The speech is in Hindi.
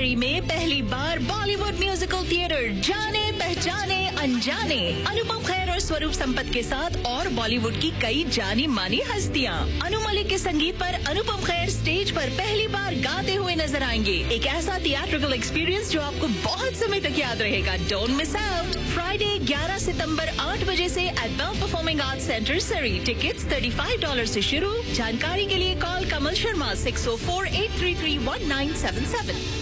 सरी में पहली बार बॉलीवुड म्यूजिकल थिएटर जाने पहचाने अनजाने अनुपम खेर और स्वरूप संपत के साथ और बॉलीवुड की कई जानी मानी हस्तियां। अनु मलिक के संगीत पर अनुपम खेर स्टेज पर पहली बार गाते हुए नजर आएंगे। एक ऐसा थिएट्रिकल एक्सपीरियंस जो आपको बहुत समय तक याद रहेगा। Don't miss out. फ्राइडे 11 सितंबर 8 बजे से eight bell performing arts centre सरी। टिकट्स $35 से शुरू। जानकारी के लिए कॉल कमल शर्मा 604-833-1977।